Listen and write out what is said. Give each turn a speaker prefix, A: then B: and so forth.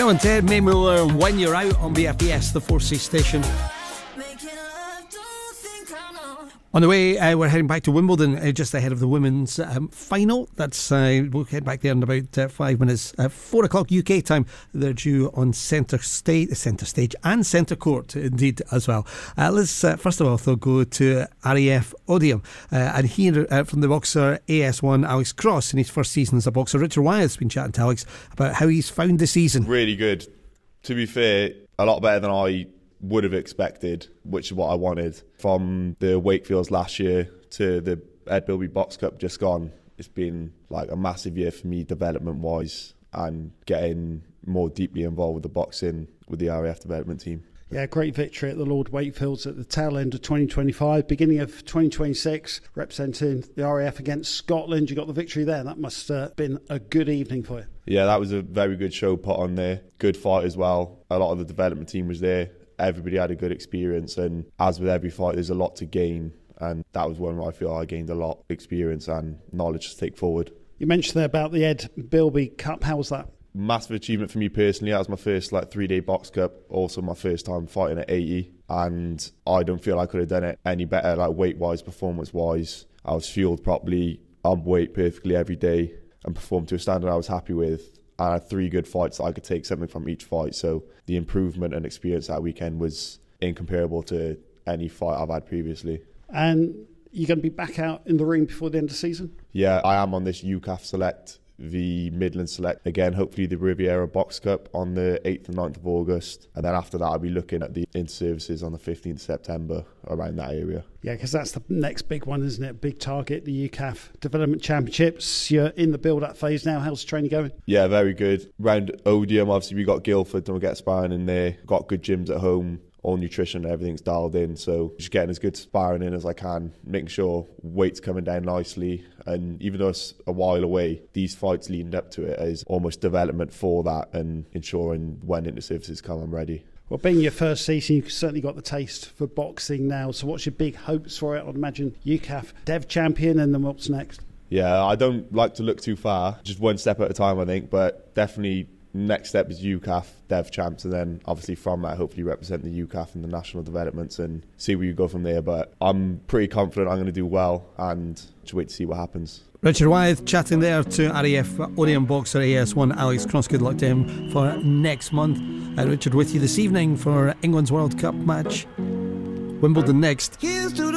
A: Sam and Ted, May Muller, When You're Out on BFBS, the 4C station. On the way, we're heading back to Wimbledon just ahead of the women's final. That's we'll head back there in about 5 minutes. 4 o'clock UK time. They're due on centre stage and centre court, indeed, as well. Let's first of all go to RAF Odium and hear from the boxer AS1 Alex Cross in his first season as a boxer. Richard Wyeth's been chatting to Alex about how he's found the season.
B: Really good. To be fair, a lot better than I would have expected, which is what I wanted. From the Wakefields last year to the Ed Bilby Box Cup just gone, it's been like a massive year for me development wise and getting more deeply involved with the boxing with the RAF development team.
C: Yeah, great victory at the Lord Wakefields at the tail end of 2025, beginning of 2026, representing the RAF against Scotland. You got the victory there. That must have been a good evening for you. Yeah,
B: that was a very good show put on there. Good fight as well. A lot of the development team was there. Everybody had a good experience, and as with every fight, there's a lot to gain, and that was one where I feel I gained a lot of experience and knowledge to take forward.
C: You mentioned there about the Ed Bilby Cup. How was that?
B: Massive achievement for me personally. That was my first 3-day box cup, also my first time fighting at 80, and I don't feel I could have done it any better, weight-wise, performance-wise. I was fueled properly, on weight perfectly every day, and performed to a standard I was happy with. I had 3 good fights that I could take something from each fight, so the improvement and experience that weekend was incomparable to any fight I've had previously.
C: And you're going to be back out in the ring before the end of the season?
B: Yeah, I am on this UCAF Select, the Midland Select, again hopefully the Riviera Box Cup on the 8th and 9th of August, and then after that I'll be looking at the inter-services on the 15th of September, around that area.
C: Yeah, because that's the next big one, isn't it? Big target, the UCAF Development Championships. You're in the build-up phase now. How's the training going?
B: Yeah, very good. Round Odium, obviously we got Guildford and we get sparring in there. Got good gyms at home. All nutrition, everything's dialed in, so just getting as good sparring in as I can, making sure weight's coming down nicely, and even though it's a while away, these fights leading up to it is almost development for that and ensuring when inter-services come, I'm ready.
C: Well, being your first season, you've certainly got the taste for boxing now, so what's your big hopes for it? I'd imagine UCAF Dev Champion, and then what's next?
B: Yeah, I don't like to look too far, just one step at a time I think, but definitely next step is UCAF Dev Champs, and then obviously from that hopefully represent the UCAF and the national developments and see where you go from there. But I'm pretty confident I'm going to do well, and just wait to see what happens.
A: Richard Wyeth chatting there to RAF Odium boxer AS1 Alex Cross. Good luck to him for next month. Richard with you this evening for England's World Cup match. Wimbledon next.